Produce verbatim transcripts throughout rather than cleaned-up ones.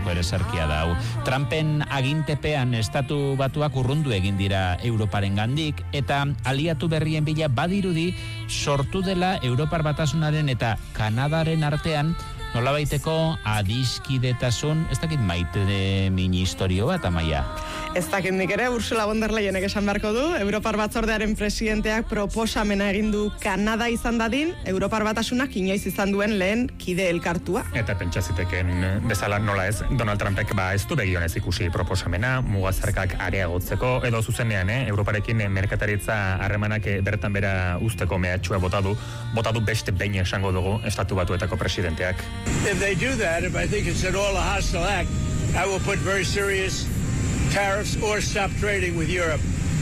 benetako ereserkia da hau. Trumpen agintepean estatu batuak urrundu egin dira Europaren gandik, eta aliatu berrien bila badirudi sortu dela Europar Batasunaren eta Kanadaren artean nolabaiteko adiskidetasun, ez dakit maite de mini historio bat, Amaia? Ez dakit nik ere, Ursula von der Leyenek esan beharko du, Europar Batzordearen presidenteak proposamena egin du Kanada izan dadin, Europar Batasunak inoiz izan duen lehen kide elkartua. Eta pentsaziteken bezala nola ez, Donald Trumpek ba ez du begionez ikusi proposamena, mugazarkak areagotzeko, edo zuzenean, eh, Europarekin merkataritza harremanak bertan bera usteko mehatxua bota du, bota du beste behin esango dugu estatu batuetako presidenteak. If they do that, if I think it's at all a hostile act, I will put very serious tariffs or stop trading with Europe.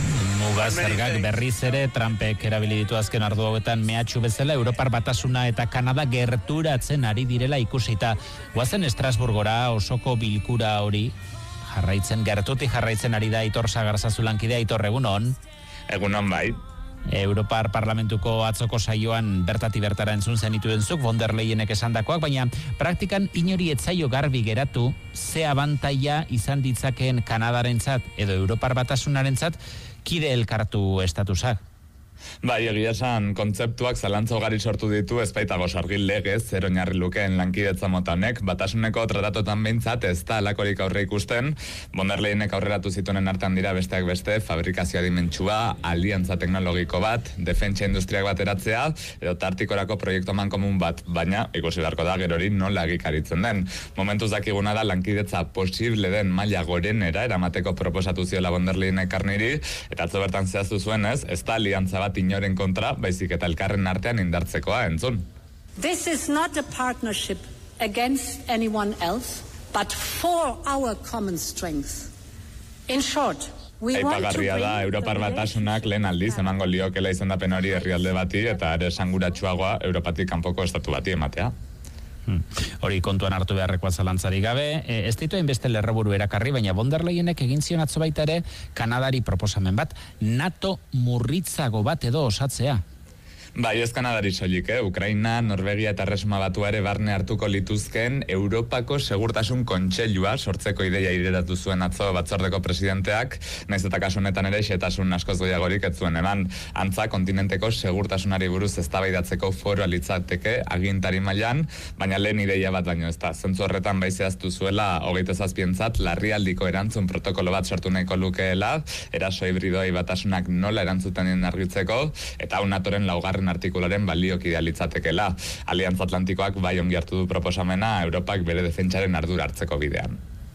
Mugazergak berriz ere Trumpek erabili ditu azken ardu hauetan mehatxu bezala Europar Batasuna eta Kanada gerturatzen ari direla ikusita. Goazen Estrasburgora osoko bilkura hori jarraitzen, gertutik jarraitzen ari da Aitor Sagarzazu lankidea. Aitor, egunon? Egunon bai. Europar Parlamentuko atzoko saioan bertati bertara entzun zenituen zuk von der Leyenek esandakoak, baina praktikan inori etzaio garbi geratu ze abantaila izan ditzakeen Kanadarentzat edo Europar Batasunarentzat kide elkartu estatusak. Bai, egia esan kontzeptuak zalantza ugari sortu ditu ezpaitago sargil legez, zer oinarri lukeen lankidetza mota honek, batasuneko tratatotan behintzat ez da alakorik aurre ikusten, von der Leyenek aurreratu zituenen artean dira besteak beste, fabrikazioa dimentsua, aliantza teknologiko bat, defentsa industriak bat eratzea, edo tartikorako proiektu mankomun bat, baina ikusi beharko da gerori nola egikaritzen den. Momentuz dakiguna da lankidetza posible den maila gorenera eramateko proposatu ziola von der Leyenek Karniri, eta atzo bertan zehaztu zuenez, ez da aliantza bat inoren kontra, baizik eta elkarren artean indartzekoa, entzun. This is not a partnership against anyone else, but for our common strength. In short, we want to Aipagarria da Europar Batasunak lehen aldiz emango liokela izendapen hori herrialde bati eta ere esanguratsuagoa Europatik kanpoko estatu bati ematea. Hmm. Hori kontuan hartu beharrekoa zalantzari gabe, e, ez ditu hainbeste lerroburu erakarri, baina von der Leyenek egin zion atzo baita ere Kanadari proposamen bat, NATO murritzago bat edo osatzea. Bai, ez Kanadari soilik, eh? Ukraina, Norvegia eta Erresuma Batua ere barne hartuko lituzken Europako Segurtasun Kontseilua sortzeko ideia ireratu zuen atzo batzordeko presidenteak, naiz eta kasu honetan ere xehetasun askoz gehiagorik ez zuen eman. Antza kontinenteko segurtasunari buruz eztabaidatzeko foroa litzateke agintari mailan, baina lehen ideia bat baino ez da. Zentzu horretan bai zehaztu zuela hogeita zazpientzat larrialdiko erantzun protokolo bat sortu nahiko lukeela, eraso hibridoi batasunak nola erantzuten den argitzeko, eta hau NATOren laugarren artikularen baliokidea litzatekela. Aliantza Atlantikoak bai ongi hartu du proposamena Europak bere defentsaren ardura hartzeko bidean.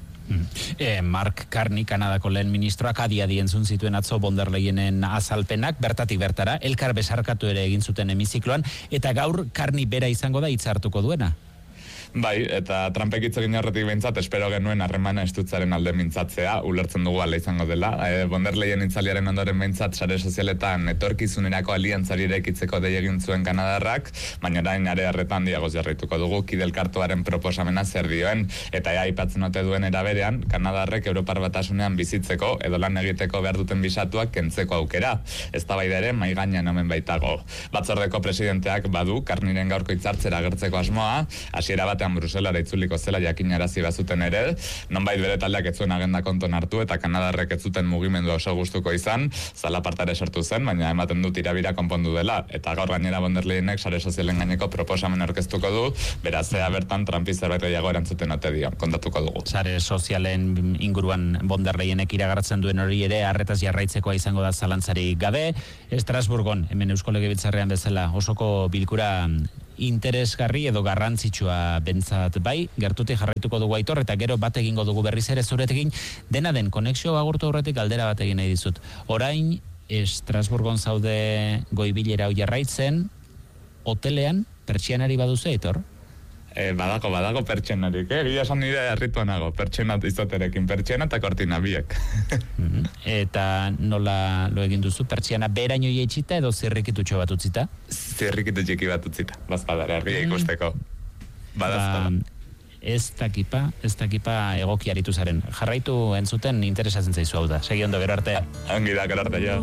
E, Mark Carney, Kanadako lehen ministroak adi-adi entzun zituen atzo von der Leyenen azalpenak, bertatik bertara, elkar besarkatu ere egin zuten hemizikloan, eta gaur Carney bera izango da hitza hartuko duena. Bai, eta Trumpek hitz egin horretik behintzat, espero genuen harremana estutzaren alde mintzatzea, ulertzen dugu ala izango dela. E, von der Leyen itzaliaren ondoren behintzat sare sozialetan etorkizunerako aliantzari ereikitzeko dei egin zuen Kanadarrak, baina orain are harretan diagoz jarraituko dugu kidelkartuaren proposamena zer dioen, eta ea aipatzen ote duen eraberean, Kanadarrek Europar Batasunean bizitzeko edo lan egiteko behar duten bisatuak kentzeko aukera. Eztabaida ere mai gainean omen baitago. Batzordeko presidenteak badu Carneyren gaurko hitzartzera agertzeko asmoa, hasiera batean Bruselara itzuliko zela jakinarazi bazuten ere, nonbait bere taldeak ez zuen agenda konton hartu eta Kanadarrek ez zuten mugimendua oso gustuko izan, zalapartare sortu zen, baina ematen du tirabira konpondu dela, eta gaur gainera von der Leyenek sare sozialen gaineko proposamen aurkeztuko du, beraz ea bertan Trumpi zerbait gehiago erantzuten ote dio, kontatuko dugu. Sare sozialen inguruan von der Leyenek iragartzen duen hori ere arretaz jarraitzekoa izango da zalantzari gabe. Estrasburgon, hemen Eusko Legebiltzarrean bezala, osoko bilkura interesgarri edo garrantzitsua bentzat bai, gertutik jarraituko dugu Aitor, eta gero bat egingo dugu berriz ere zuretekin, dena den, konexio agurtu aurretik galdera bat egin nahi dizut. Orain, Estrasburgon zaude goibilera hau jarraitzen, hotelean, pertsianari baduzu, Aitor? E, badako, badako pertsenarik, eh? Egia esan nire harritua nago, pertsenat izaterekin, pertsena eta kortina biek. Mm-hmm. Eta nola lo egin duzu, pertsiana beraino jeitsita edo zirrikitutxo bat utzita? Zirrikitu txiki bat utzita, bazpadara, herria ikusteko. Badazpada. Ba, ez dakipa, ez dakipa egoki aritu zaren. Jarraitu entzuten interesatzen zaizu hau da. Segi ondo, gero arte. Ongi da, gero arte, jo.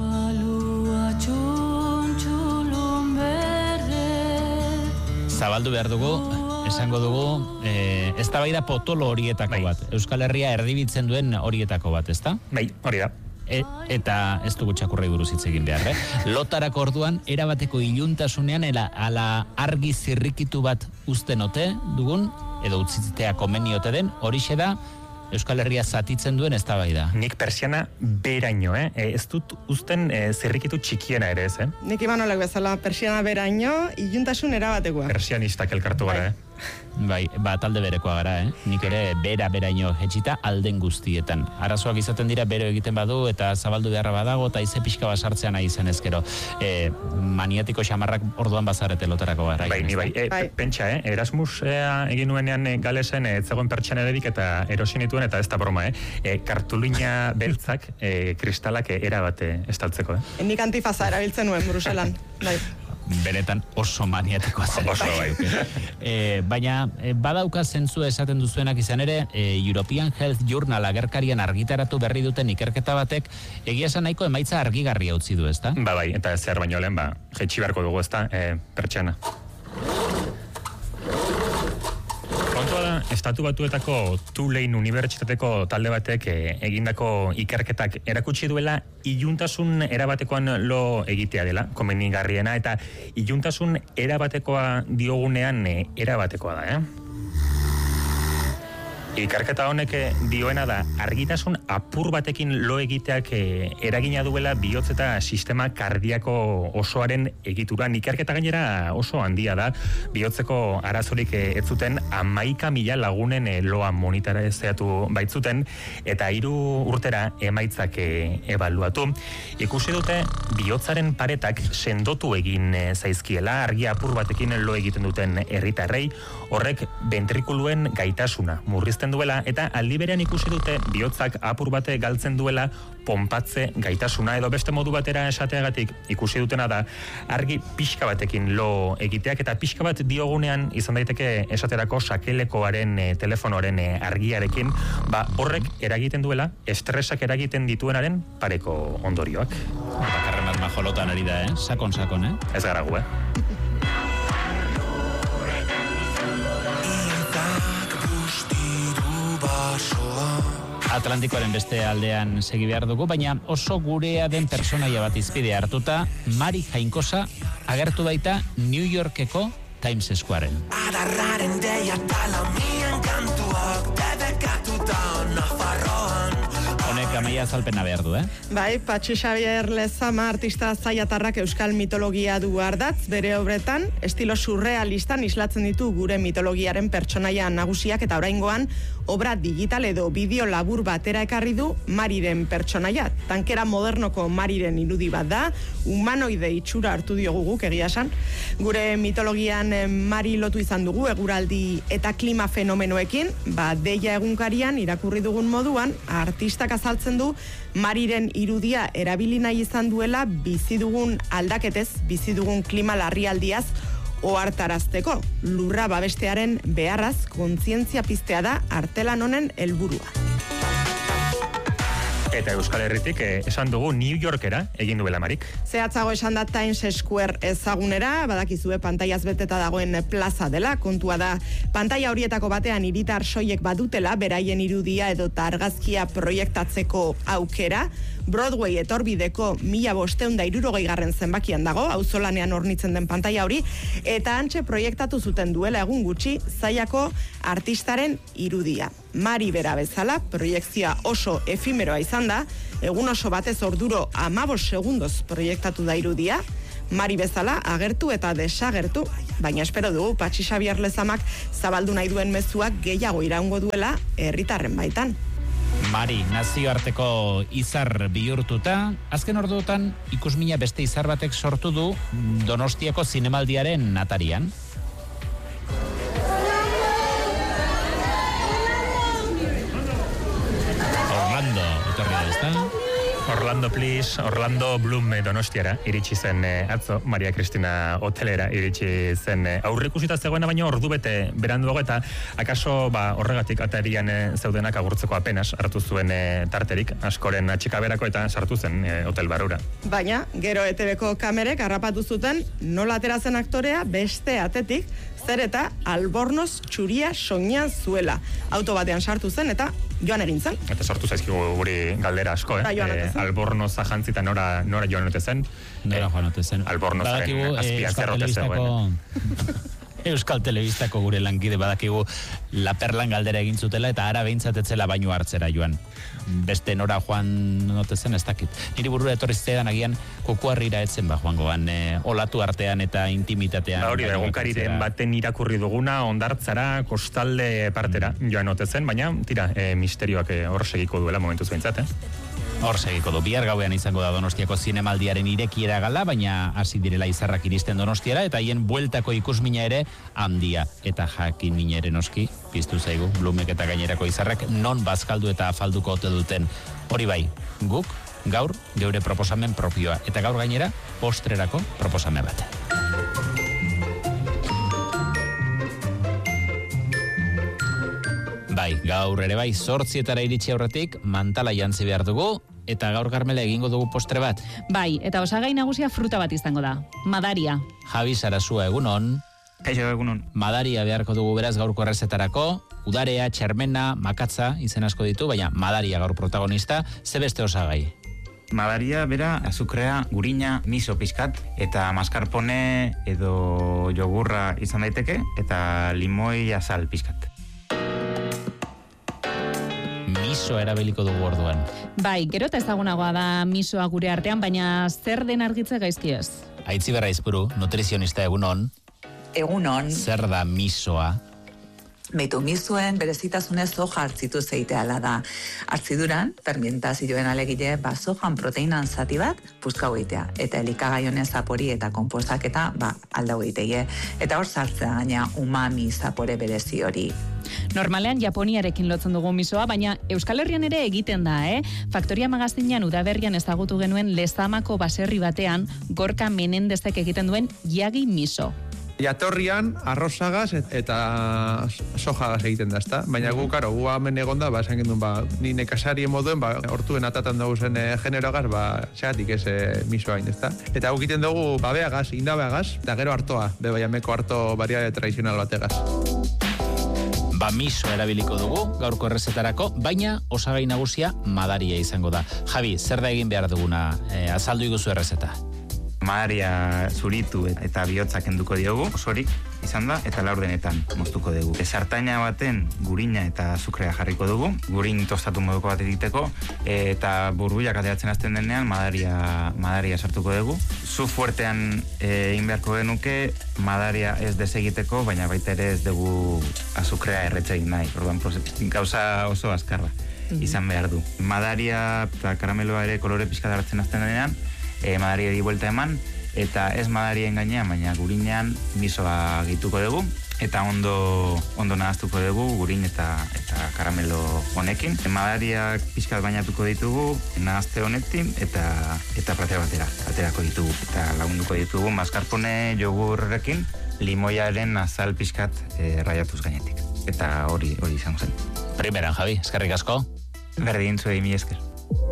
Zabaldu behar dugu esango dugu, eh, eztabaida potolo horietako Bai. bat. Euskal Herria erdibitzen duen horietako bat, ezta? Bai, hori da. E, eta ez dugu txakurrei buruz hitz egin behar, eh? Lotarako orduan, erabateko iluntasunean, ela, ala argi zirrikitu bat uzten ote dugun, edo utzitea komeniote den, horixe da, Euskal Herria zatitzen duen eztabaida. Nik persiana beraino, eh? E, ez dut uzten e, zirrikitu txikiena ere ez, eh? Nik Imanolek bezala persiana beraino, iluntasun erabatekoa. Persianistak elkartu gara, eh? Bai, ba, talde berekoa gara, eh? Nik ere bera beraino jetxita alden guztietan. Arazoak izaten dira bero egiten badu eta zabaldu beharra badago eta ize pixka basartzean nahi zen ezkero. E, maniatiko xamarrak orduan bazarete lotarako gara. Bai, ni bai. E, Bai. Pentsa, eh? Erasmus e, egin nuenean e, galesen ez zegoen pertsianerik eta erosi nituen eta ez da broma, eh? E, kartulina beltzak e, kristalak e, erabate estaltzeko, eh? Nik antifaza erabiltzen nuen Bruselan. Bai. Benetan oso maniatikoa zen. Oso, bai. e, baina e, badauka zentzua esaten duzuenak izan ere, e, European Health Journal agerkarian argitaratu berri duten ikerketa batek, egia esan nahiko emaitza argigarria utzi du, ezta? Ba, bai, eta zer baino lehen, ba, jetxi beharko dugu, ezta, e, pertsiana. Kontua da, Estatu Batuetako Tulane Unibertsitateko talde batek e, egindako ikerketak erakutsi duela iluntasun erabatekoan lo egitea dela, komenigarriena, eta iluntasun erabatekoa diogunean e, erabatekoa da, eh? Ikerketa honek dioena da, argitasun apur batekin lo egiteak e, eragina duela bihotz eta sistema kardiako osoaren egituran. Ikerketa gainera oso handia da, bihotzeko arazorik e, ez zuten hamaika mila lagunen e, loa monitoreatu baitzuten, eta hiru urtera emaitzak e, ebaluatu. Ikusi dute, bihotzaren paretak sendotu egin e, zaizkiela, argi apur batekin lo egiten duten herritarrei, horrek ventrikuluen gaitasuna murrizten duela, eta aldi berean ikusi dute bihotzak apur bate galtzen duela ponpatze gaitasuna, edo beste modu batera esateagatik ikusi dutena da argi pixka batekin lo egiteak, eta pixka bat diogunean izan daiteke esaterako sakelekoaren e, telefonoaren e, argiarekin, ba horrek eragiten duela estresak eragiten dituenaren pareko ondorioak. Bakarren bat majolotan ari da, eh? Sakon-sakon, eh? Ez gara gu, eh? Atlantikoaren beste aldean segi behar dugu, baina oso gurea den personaia bat izpide hartuta, Mari Jainkosa agertu baita New Yorkeko Times Squaren. Adarraren deia talamien kantuak debekatuta Nafarroan. Honek amaia azalpena behar du, eh? Bai, Patxi Xabier Lezama artista zaiatarrak euskal mitologia du ardatz, bere obretan, estilo surrealistan islatzen ditu gure mitologiaren pertsonaia nagusiak, eta oraingoan obra digital edo bideo labur batera ekarri du Mariren pertsonaia. Tankera modernoko Mariren irudi bat da, humanoide itxura hartu diogu guk egia esan. Gure mitologian Mari lotu izan dugu eguraldi eta klima fenomenoekin, ba Deia egunkarian irakurri dugun moduan, artistak azaltzen du Mariren irudia erabili nahi izan duela bizi dugun aldaketez, bizi dugun klima larrialdiaz ohartarazteko. Lurra babestearen beharraz kontzientzia piztea da artelan honen helburua. Eta Euskal Herritik eh, esan dugu New Yorkera egin duela Marik. Zehatzago esan da Times Square ezagunera, badakizue pantaiaz beteta dagoen plaza dela, kontua da pantaila horietako batean hiritar soiek badutela beraien irudia edo argazkia proiektatzeko aukera. Broadway etorbideko mila bosteun da irurogei garren zenbakian dago, auzolanean hornitzen den pantaila hori, eta antxe proiektatu zuten duela egun gutxi Zaiako artistaren irudia. Mari bera bezala, proiektzia oso efimeroa izan da, egun oso batez orduro amabos segundoz proiektatu da irudia, Mari bezala agertu eta desagertu, baina espero dugu Patxi Xabier Lezamak zabaldu nahi duen mezuak gehiago iraungo duela herritarren baitan. Mari, nazioarteko izar bihurtuta, azken orduotan ikusmina beste izar batek sortu du Donostiako zinemaldiaren atarian. Orlando, etorri da, ezta? Orlando Please, Orlando Bloom Donostiara iritsi zen eh, atzo, Maria Cristina hotelera iritsi zen eh, aurreikusita zegoena, baino ordu bete beranduago, eta akaso ba, horregatik atarian eh, zeudenak agurtzeko apenas hartu zuen eh, tarterik, askoren atxikaberako, eta sartu zen eh, hotel barura. Baina, gero E T Bko kamerek harrapatu zuten nola atera zen aktorea beste atetik, zer eta albornoz txuria soinean zuela. Auto batean sartu zen eta joan egin zen. Eta sortu zaizkigu guri galdera asko, eh? E, albornoza jantzita nora, nora joan ote zen. Nora joan ote zen. Albornozaren azpian zerrote zegoen. Euskal Telebistako gure lankide badakigu La Perlan galdera egin zutela eta ara behintzat etzela baino hartzera joan. Beste nora joan note zen ez dakit. Niri burura etorri zitzaidan agian kokuarrira etzen ba joangoan e, olatu artean eta intimitatean. Ba hori da, egunkariren baten irakurri duguna ondartzara, kostalde partera joan ote zen, baina tira, e, misterioak hor segiko duela momentu zuentzat, eh? Hor segiko du, bihar gauean izango da Donostiako zinemaldiaren irekiera gala, baina hasi direla izarrak iristen Donostiara, eta haien bueltako ikusmina ere handia. Eta jakin mina ere noski, piztu zaigu, Blumek eta gainerako izarrak non bazkaldu eta afalduko ote duten. Hori bai, guk, gaur, geure proposamen propioa, eta gaur gainera, postrerako proposamen bat. Bai, gaur ere bai, zortzietara iritsi aurretik, mantala jantzi behar dugu, eta gaur Karmela egingo dugu postre bat. Bai, eta osagai nagusia fruta bat izango da, madaria. Javi Sarasua egunon. Kaixo egunon. Madaria beharko dugu beraz gaurko errezetarako, udarea, txermena, makatza, izen asko ditu, baina madaria gaur protagonista, ze beste osagai? Madaria, bera, azukrea, gurina, miso pizkat, eta mascarpone edo jogurra izan daiteke, eta limoi azal pizkat. Miso erabiliko dugu orduan. Bai, gero eta ezagunagoa da misoa gure artean, baina zer den argitza gaizki ez? Aitzi Berraizburu, nutrizionista egunon. Egunon. Zer da misoa? Beitu, misoen berezitasunez soja hartzitu zeiteala da. Hartziduran, fermentazioen alegile, ba, sojan proteinan zati bat, puzkau egitea. Eta elikagaionen zapori eta konposaketa, ba, aldau egiteie. Eta hor sartzea gaina umami zapore berezi hori. Normalean Japoniarekin lotzen dugu misoa, baina Euskal Herrian ere egiten da, eh? Faktoria magazinean udaberrian ezagutu genuen Lezamako baserri batean Gorka Menendezek egiten duen Yagi miso. Jatorrian arrozagaz eta sojagaz egiten da, ezta? Baina gu, karo, gu hemen egonda, ba, esan gendun, ba, ni nekazarien moduen, ba, hortuen atatan dugu zen e, generoagaz, ba, xeatik ez e, miso hain, ezta? Eta gu egiten dugu, babeagaz, indabeagaz, eta gero hartoa, bebaiameko harto variade tradizional bategaz. Ba, miso erabiliko dugu, gaurko errezetarako, baina osagai nagusia madaria izango da. Javi, zer da egin behar duguna, e, azaldu iguzu errezeta? Madaria zuritu eta bihotzak enduko diogu, osorik izan da, eta laurdenetan moztuko dugu. Sartaina baten gurina eta azukrea jarriko dugu, gurin tostatu moduko bat egiteko, eta burbuiak ateratzen hasten denean madaria, madaria sartuko dugu. Zu fuertean egin beharko genuke, madaria ez desegiteko, baina baita ere ez dugu azukrea erretzegin nahi. Orduan, gauza oso azkarra izan behar du. Madaria eta karameloa ere kolore pixka hartzen hasten denean, E, madaria di buelta eman, eta ez madarien gainean, baina gurinean misoa gituko dugu, eta ondo ondo nahaztuko dugu gurin eta eta karamelo honekin. E, madariak pixkat bainatuko ditugu, nahazte honekin, eta eta platera batera, aterako ditugu. Eta lagunduko ditugu mascarpone jogurrekin, limoiaren azal pixkat e, raiatuz gainetik. Eta hori hori izango zen. Primeran, Javi, eskerrik asko. Berdin zuei mi esker.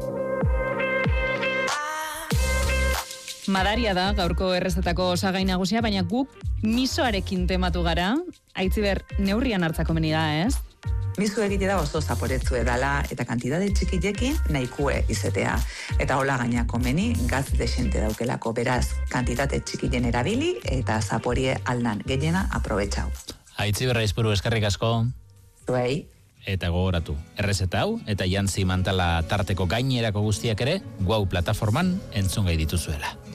Madaria da gaurko errezetako osagai nagusia, baina guk misoarekin tematu gara. Aitziber, neurrian hartzako meni da, ez? Miso egite da oso zaporetzu edala eta kantidade txikilekin nahikue izetea. Eta hola gaina komeni gaz desente daukelako, beraz, kantitate txikilen erabili eta zaporie aldan gehiena aprobetxau. Aitziber Berraizburu, eskerrik asko. Zuei. Eta gogoratu, errezeta hau eta jantzi mantala tarteko gainerako guztiak ere, Guau plataforman entzun gai dituzuela.